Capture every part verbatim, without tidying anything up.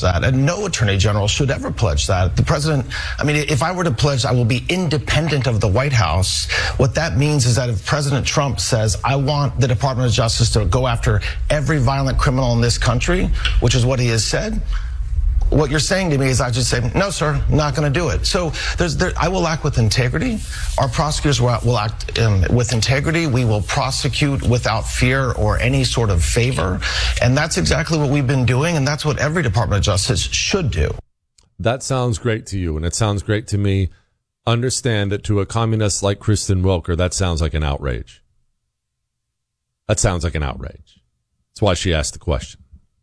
that, and no attorney general should ever pledge that. The president, I mean, if I were to pledge I will be independent of the White House, what that means is that if President Trump says, I want the Department of Justice to go after every violent criminal in this country, which is what he has said, what you're saying to me is I just say, no, sir, not going to do it. So there's, there, I will act with integrity. Our prosecutors will, will act um, with integrity. We will prosecute without fear or any sort of favor. And that's exactly what we've been doing. And that's what every Department of Justice should do. That sounds great to you. And it sounds great to me. Understand that to a communist like Kristen Welker, that sounds like an outrage. That sounds like an outrage. That's why she asked the question.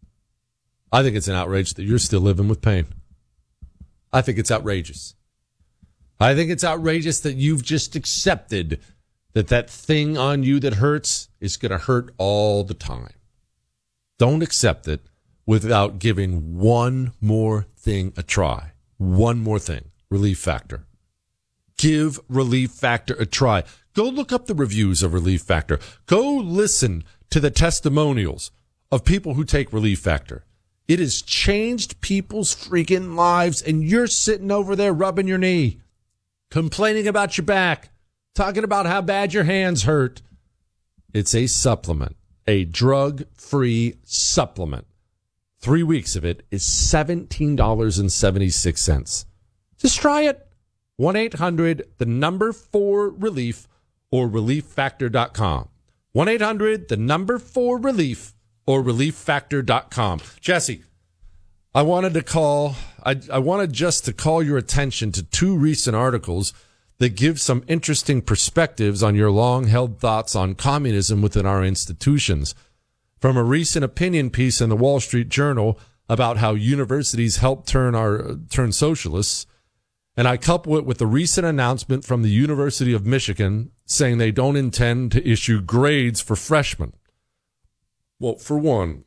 I think it's an outrage that you're still living with pain. I think it's outrageous. I think it's outrageous that you've just accepted that that thing on you that hurts is going to hurt all the time. Don't accept it without giving one more thing a try. One more thing. Relief Factor. Give Relief Factor a try. Go look up the reviews of Relief Factor. Go listen to the testimonials of people who take Relief Factor. It has changed people's freaking lives, and you're sitting over there rubbing your knee, complaining about your back, talking about how bad your hands hurt. It's a supplement, a drug-free supplement. Three weeks of it is seventeen dollars and seventy-six cents. Just try it. one eight hundred, the number four relief, or relief factor dot com. one eight hundred, the number four relief, or relief factor dot com. Jesse, I wanted to call, I, I wanted just to call your attention to two recent articles that give some interesting perspectives on your long-held thoughts on communism within our institutions. From a recent opinion piece in the Wall Street Journal about how universities help turn our turn socialists, and I couple it with the recent announcement from the University of Michigan saying they don't intend to issue grades for freshmen. Well, for one,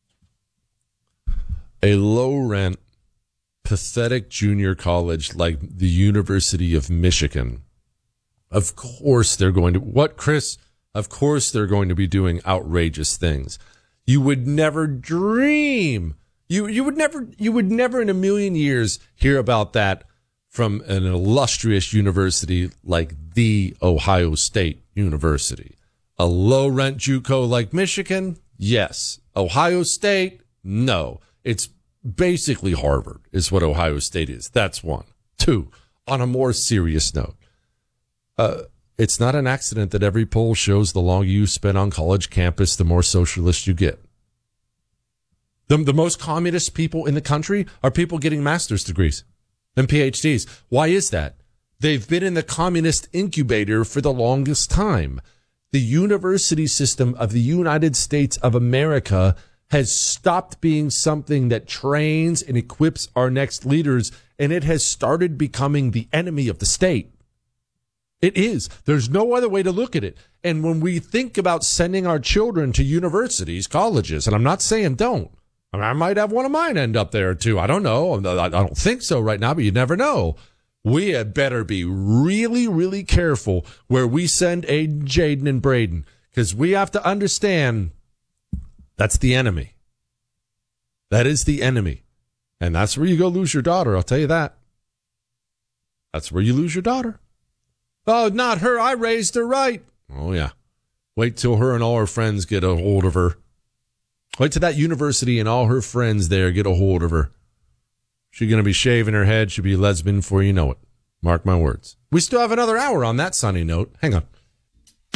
a low-rent, pathetic junior college like the University of Michigan, of course they're going to, what, Chris? Of course they're going to be doing outrageous things. You would never dream, you you would never, you would never in a million years hear about that from an illustrious university like the Ohio State University. A low-rent JUCO like Michigan, yes. Ohio State, no. It's basically Harvard is what Ohio State is. That's one. Two, on a more serious note, uh, it's not an accident that every poll shows the longer you spend on college campus, the more socialist you get. The, the most communist people in the country are people getting master's degrees and P H Ds. Why is that? They've been in the communist incubator for the longest time. The university system of the United States of America has stopped being something that trains and equips our next leaders, and it has started becoming the enemy of the state. It is. There's no other way to look at it. And when we think about sending our children to universities, colleges, and I'm not saying don't. I mean, I might have one of mine end up there too. I don't know. I don't think so right now, but you never know. We had better be really, really careful where we send Aiden, Jaden, and Braden, because we have to understand that's the enemy. That is the enemy. And that's where you go lose your daughter, I'll tell you that. That's where you lose your daughter. Oh, not her. I raised her right. Oh, yeah. Wait till her and all her friends get a hold of her. Wait till that university and all her friends there get a hold of her. She's going to be shaving her head. She'll be a lesbian before you know it. Mark my words. We still have another hour on that sunny note. Hang on.